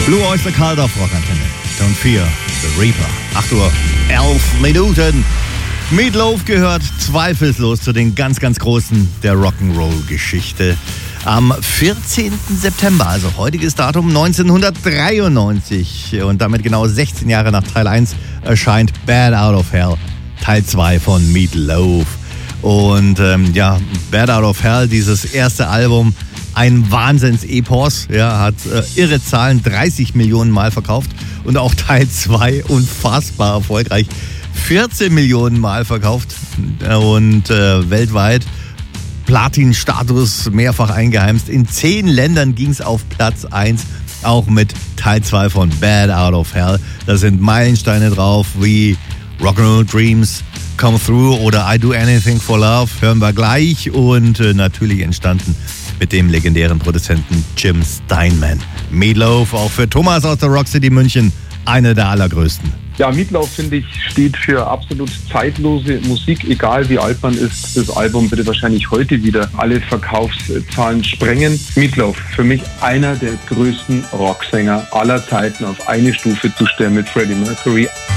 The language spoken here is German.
Blue Oyster Cult auf Rockantenne. Don't Fear the Reaper. 8 Uhr, 11 Minuten. Meatloaf gehört zweifellos zu den ganz, ganz Großen der Rock'n'Roll-Geschichte. Am 14. September, also heutiges Datum 1993 und damit genau 16 Jahre nach Teil 1 erscheint Bad Out of Hell, Teil 2 von Meatloaf. Und Bad Out of Hell, dieses erste Album, ein Wahnsinns-Epos, hat irre Zahlen, 30 Millionen Mal verkauft und auch Teil 2 unfassbar erfolgreich, 14 Millionen Mal verkauft und weltweit Platin-Status mehrfach eingeheimst. In 10 Ländern ging es auf Platz 1, auch mit Teil 2 von Bad Out of Hell. Da sind Meilensteine drauf wie Rock'n'Roll Dreams, Come Through oder I Do Anything for Love, hören wir gleich. Und natürlich entstanden mit dem legendären Produzenten Jim Steinman. Meatloaf, auch für Thomas aus der Rock City München, eine der allergrößten. Ja, Meatloaf, finde ich, steht für absolut zeitlose Musik, egal wie alt man ist. Das Album würde wahrscheinlich heute wieder alle Verkaufszahlen sprengen. Meatloaf, für mich einer der größten Rocksänger aller Zeiten, auf eine Stufe zu stellen mit Freddie Mercury.